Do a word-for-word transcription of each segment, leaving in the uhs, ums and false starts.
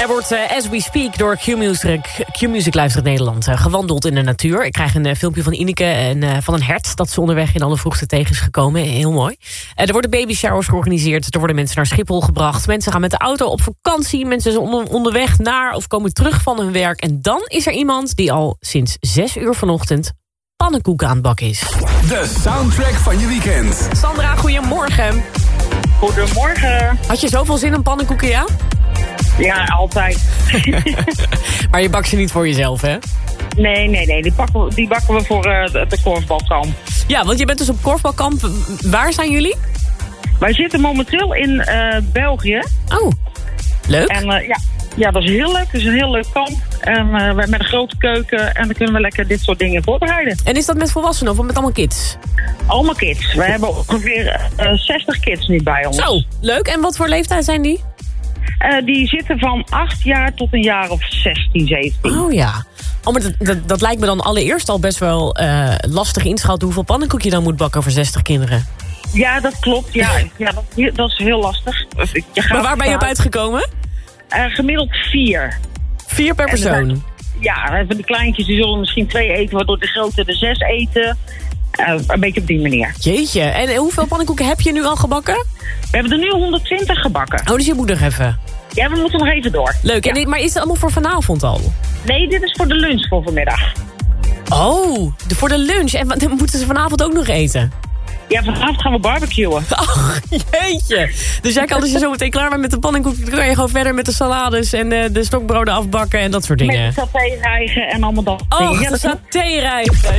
Er wordt uh, as we speak door Q-Music, Q-Music luistert Nederland uh, gewandeld in de natuur. Ik krijg een uh, filmpje van Ineke en uh, van een hert dat ze onderweg in alle vroegte tegen is gekomen. Heel mooi. Uh, er worden baby showers georganiseerd. Er worden mensen naar Schiphol gebracht. Mensen gaan met de auto op vakantie. Mensen zijn onder, onderweg naar of komen terug van hun werk. En dan is er iemand die al sinds zes uur vanochtend pannenkoeken aan het bakken is. De soundtrack van je weekend. Sandra, goedemorgen. Goedemorgen. Had je zoveel zin in pannenkoeken, ja? Ja, altijd. Maar je bakt ze niet voor jezelf, hè? Nee, nee, nee. Die, pakken, die bakken we voor uh, de, de korfbalkamp. Ja, want je bent dus op korfbalkamp. Waar zijn jullie? Wij zitten momenteel in uh, België. Oh, leuk. En uh, ja, ja, dat is heel leuk. Het is een heel leuk kamp. En uh, we hebben een grote keuken. En dan kunnen we lekker dit soort dingen voorbereiden. En is dat met volwassenen of met allemaal kids? Allemaal kids. We hebben ongeveer uh, zestig kids nu bij ons. Zo, leuk. En wat voor leeftijd zijn die? Uh, die zitten van acht jaar tot een jaar of zestien, zeventien. Oh ja. Oh, maar dat, dat, dat lijkt me dan allereerst al best wel uh, lastig inschatten hoeveel pannenkoek je dan moet bakken voor zestig kinderen. Ja, dat klopt. Ja, ja dat, dat is heel lastig. Je gaat maar waar ben je op uitgekomen? Uh, gemiddeld vier. Vier per persoon? Dan, ja, van die kleintjes die zullen misschien twee eten, waardoor de grote er zes eten. Uh, een beetje op die manier. Jeetje, en hoeveel pannenkoeken heb je nu al gebakken? We hebben er nu honderdtwintig gebakken. Oh, dus je moet nog even. Ja, we moeten nog even door. Leuk, ja. en dit, maar is het allemaal voor vanavond al? Nee, dit is voor de lunch voor vanmiddag. Oh, de, voor de lunch. En dan moeten ze vanavond ook nog eten? Ja, vanavond gaan we barbecuen. Ach, jeetje. Dus jij kan als je zo meteen klaar bent met de pannenkoek, dan kan je gewoon verder met de salades en de, de stokbroden afbakken en dat soort dingen. Met satérijgen en allemaal dat. Oh, ja, de satérijgen.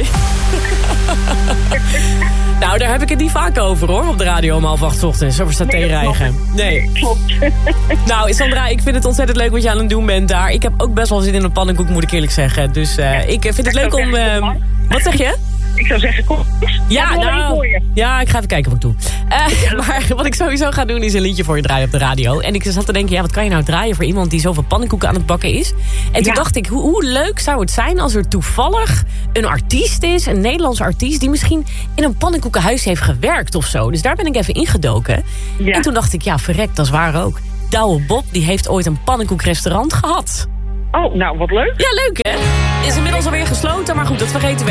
Nou, daar heb ik het niet vaak over, hoor, op de radio om half acht 's ochtends, over satérijgen. Nee, nee. Klopt. Nou, Sandra, ik vind het ontzettend leuk wat je aan het doen bent daar. Ik heb ook best wel zin in een pannenkoek, moet ik eerlijk zeggen. Dus uh, ja, ik vind het leuk om... Uh, wat zeg je? Ik zou zeggen, kom eens. Ja, nou, ja, ik ga even kijken wat ik doe. Uh, ja. Maar wat ik sowieso ga doen is een liedje voor je draaien op de radio. En ik zat te denken, ja, wat kan je nou draaien voor iemand die zoveel pannenkoeken aan het bakken is? En toen ja. dacht ik, hoe, hoe leuk zou het zijn als er toevallig een artiest is, een Nederlandse artiest, die misschien in een pannenkoekenhuis heeft gewerkt of zo. Dus daar ben ik even ingedoken. Ja. En toen dacht ik, ja, verrek, dat is waar ook. Douwe Bob, die heeft ooit een pannenkoekrestaurant gehad. Oh, nou, wat leuk. Ja, leuk hè? Is inmiddels alweer gesloten, maar goed, dat vergeten we.